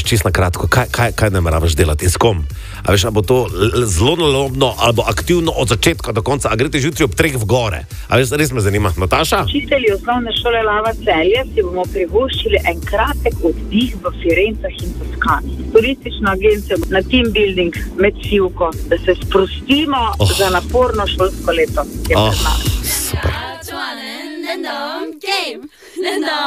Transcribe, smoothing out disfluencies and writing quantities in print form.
čisto na kratko, kaj nameravaš delati in s kom? A veš, a bo to zelo nalobno ali bo aktivno od začetka do konca, a greš jutri ob 3 v gore? A veš, res me zanima. Nataša? Učitelji osnovne šole Lava Celje si bomo privoščili en kratek oddih v Firencah in Toskani. Turistična agencija na team building med Sivko, da se sprostimo za naporno šolsko leto. Super.